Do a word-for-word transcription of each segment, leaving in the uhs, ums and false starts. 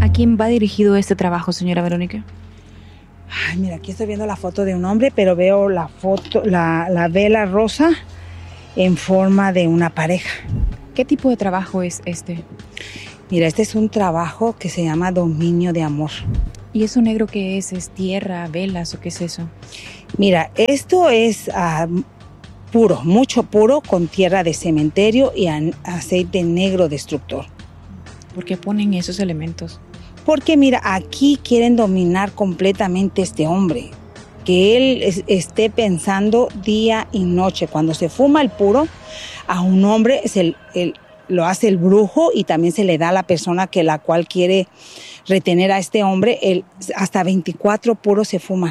¿A quién va dirigido este trabajo, señora Verónica? Ay, mira, aquí estoy viendo la foto de un hombre, pero veo la foto, la, la vela rosa en forma de una pareja. ¿Qué tipo de trabajo es este? Mira, este es un trabajo que se llama dominio de amor. ¿Y eso negro qué es? ¿Es tierra, velas o qué es eso? Mira, esto es uh, puro, mucho puro, con tierra de cementerio y aceite negro destructor. ¿Por qué ponen esos elementos? Porque mira, aquí quieren dominar completamente este hombre. Que él es, esté pensando día y noche. Cuando se fuma el puro, a un hombre es el, el, lo hace el brujo y también se le da a la persona que la cual quiere retener a este hombre. El, hasta veinticuatro puros se fuman.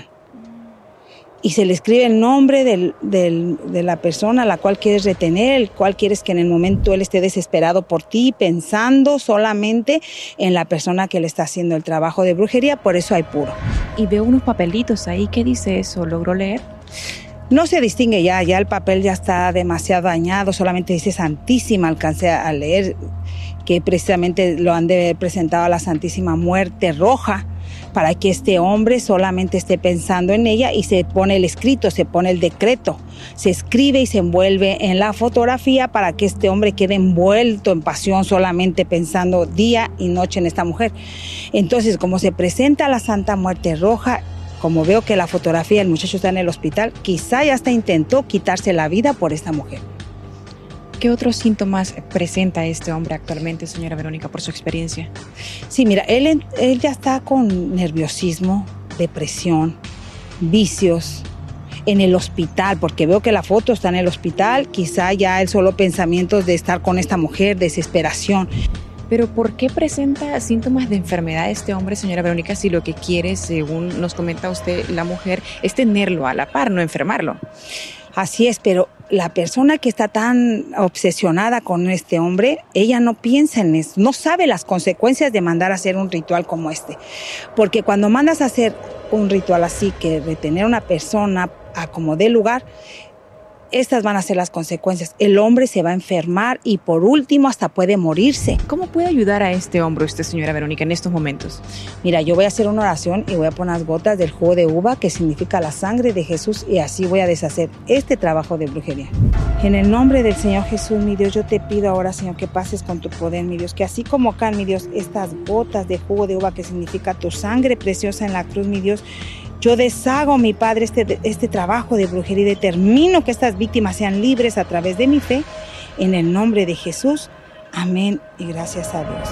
Y se le escribe el nombre del, del, de la persona a la cual quieres retener, el cual quieres que en el momento él esté desesperado por ti, pensando solamente en la persona que le está haciendo el trabajo de brujería, por eso hay puro. Y veo unos papelitos ahí, ¿qué dice eso? ¿Logró leer? No se distingue ya, ya el papel ya está demasiado dañado, solamente dice Santísima, alcancé a leer que precisamente lo han de haber presentado a la Santísima Muerte Roja, para que este hombre solamente esté pensando en ella y se pone el escrito, se pone el decreto, se escribe y se envuelve en la fotografía para que este hombre quede envuelto en pasión solamente pensando día y noche en esta mujer. Entonces, como se presenta la Santa Muerte Roja, como veo que la fotografía del muchacho está en el hospital, quizá ya hasta intentó quitarse la vida por esta mujer. ¿Qué otros síntomas presenta este hombre actualmente, señora Verónica, por su experiencia? Sí, mira, él, él ya está con nerviosismo, depresión, vicios, en el hospital, porque veo que la foto está en el hospital, quizá ya él solo pensamientos de estar con esta mujer, desesperación. ¿Pero por qué presenta síntomas de enfermedad este hombre, señora Verónica, si lo que quiere, según nos comenta usted, la mujer, es tenerlo a la par, no enfermarlo? Así es, pero la persona que está tan obsesionada con este hombre, ella no piensa en eso, no sabe las consecuencias de mandar a hacer un ritual como este. Porque cuando mandas a hacer un ritual así, que retener a una persona a como dé lugar, estas van a ser las consecuencias. El hombre se va a enfermar y por último hasta puede morirse. ¿Cómo puede ayudar a este hombre usted, señora Verónica, en estos momentos? Mira, yo voy a hacer una oración y voy a poner unas gotas del jugo de uva que significa la sangre de Jesús y así voy a deshacer este trabajo de brujería. En el nombre del Señor Jesús, mi Dios, yo te pido ahora, Señor, que pases con tu poder, mi Dios, que así como acá, mi Dios, estas gotas de jugo de uva que significa tu sangre preciosa en la cruz, mi Dios, yo deshago, mi Padre, este, este trabajo de brujería y determino que estas víctimas sean libres a través de mi fe. En el nombre de Jesús. Amén y gracias a Dios.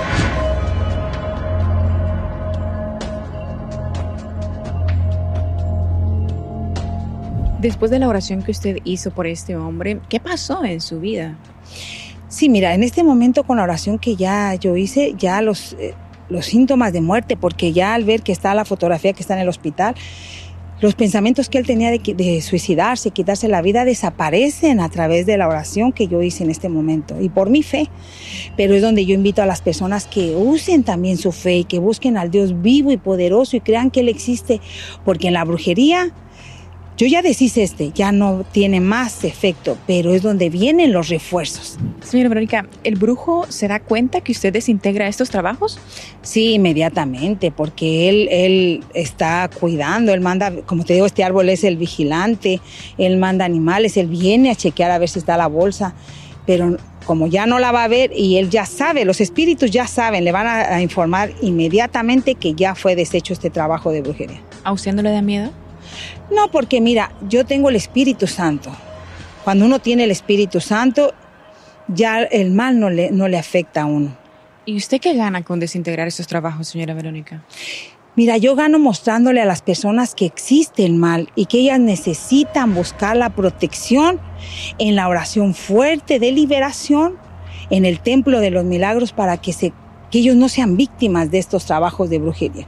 Después de la oración que usted hizo por este hombre, ¿qué pasó en su vida? Sí, mira, en este momento con la oración que ya yo hice, ya los... Eh, los síntomas de muerte, porque ya al ver que está la fotografía que está en el hospital, los pensamientos que él tenía de, de suicidarse, quitarse la vida, desaparecen a través de la oración que yo hice en este momento y por mi fe. Pero es donde yo invito a las personas que usen también su fe y que busquen al Dios vivo y poderoso y crean que Él existe, porque en la brujería yo ya deshice este, ya no tiene más efecto, pero es donde vienen los refuerzos. Señora Verónica, ¿el brujo se da cuenta que usted desintegra estos trabajos? Sí, inmediatamente, porque él, él está cuidando, él manda, como te digo, este árbol es el vigilante, él manda animales, él viene a chequear a ver si está la bolsa, pero como ya no la va a ver y él ya sabe, los espíritus ya saben, le van a, a informar inmediatamente que ya fue deshecho este trabajo de brujería. ¿A usted no le da miedo? No, porque mira, yo tengo el Espíritu Santo. Cuando uno tiene el Espíritu Santo, ya el mal no le, no le afecta a uno. ¿Y usted qué gana con desintegrar estos trabajos, señora Verónica? Mira, yo gano mostrándole a las personas que existe el mal y que ellas necesitan buscar la protección en la oración fuerte de liberación, en el Templo de los Milagros, para que, se, que ellos no sean víctimas de estos trabajos de brujería.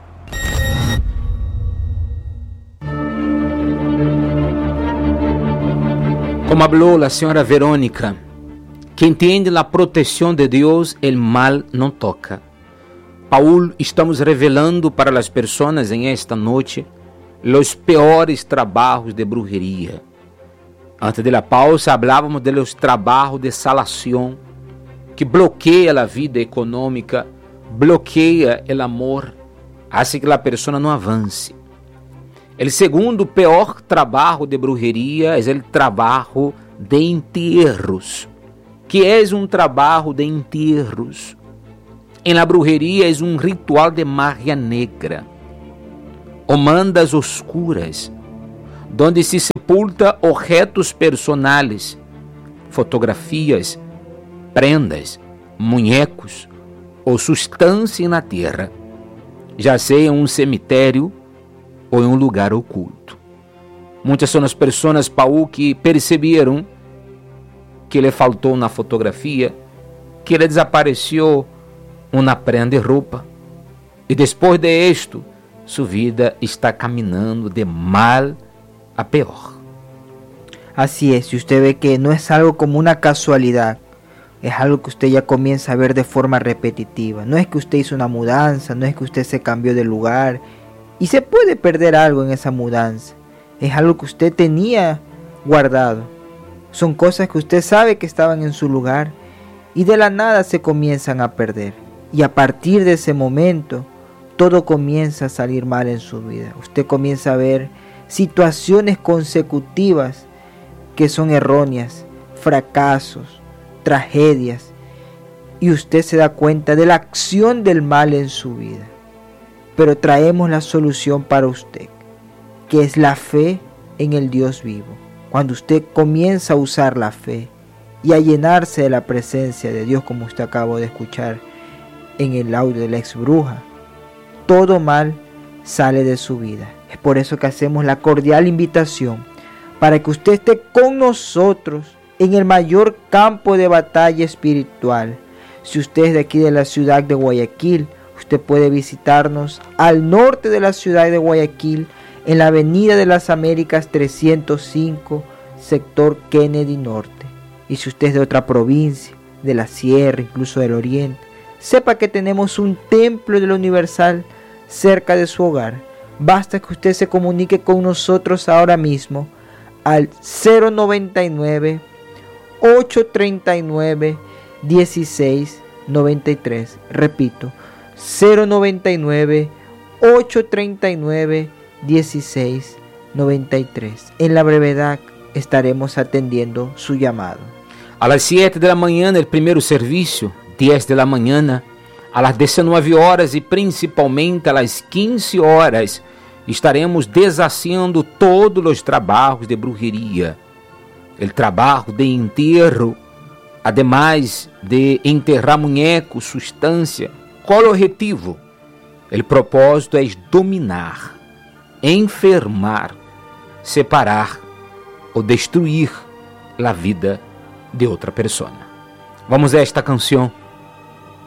Como habló la señora Verónica, que entiende la protección de Dios, el mal no toca. Paul, estamos revelando para las personas en esta noche los peores trabajos de brujería. Antes de la pausa hablábamos de los trabajos de salación que bloquea la vida económica bloqueia o amor, hace que a pessoa não avance. O segundo pior trabalho de brujeria é o trabalho de enterros, que é um trabalho de enterros. Em la brujeria é um ritual de magia negra, ou mandas oscuras, donde se sepulta objetos personales, fotografias, prendas, muñecos ou substância na terra, já seja em um cemitério ou em um lugar oculto. Muitas são as pessoas, Paulo, que perceberam que lhe faltou na fotografia, que ele desapareceu uma prenda de roupa, e depois de isto, sua vida está caminhando de mal a peor. Así es, y usted ve que no es algo como una casualidad, es algo que usted ya comienza a ver de forma repetitiva. No es que usted hizo una mudanza, no es que usted se cambió de lugar y se puede perder algo en esa mudanza. Es algo que usted tenía guardado. Son cosas que usted sabe que estaban en su lugar y de la nada se comienzan a perder. Y a partir de ese momento, todo comienza a salir mal en su vida. Usted comienza a ver situaciones consecutivas que son erróneas, fracasos, tragedias, y usted se da cuenta de la acción del mal en su vida. Pero traemos la solución para usted, que es la fe en el Dios vivo. Cuando usted comienza a usar la fe y a llenarse de la presencia de Dios, como usted acabó de escuchar en el audio de la ex bruja, todo mal sale de su vida. Es por eso que hacemos la cordial invitación para que usted esté con nosotros en el mayor campo de batalla espiritual. Si usted es de aquí de la ciudad de Guayaquil, usted puede visitarnos al norte de la ciudad de Guayaquil, en la Avenida de las Américas trescientos cinco, sector Kennedy Norte. Y si usted es de otra provincia, de la Sierra, incluso del Oriente, sepa que tenemos un templo de la Universal cerca de su hogar. Basta que usted se comunique con nosotros ahora mismo al cero noventa y nueve, ochocientos treinta y nueve, dieciséis noventa y tres. Repito, cero noventa y nueve, ochocientos treinta y nueve, dieciséis noventa y tres. En la brevedad estaremos atendiendo su llamado. A las siete de la mañana, el primeiro serviço, diez de la mañana, a las dezenove horas e principalmente a las quinze horas, estaremos deshaciendo todos os trabalhos de brujeria. O trabalho de enterro, además de enterrar muñecos, substância. Qual o objetivo? O propósito é dominar, enfermar, separar ou destruir a vida de outra pessoa. Vamos a esta canção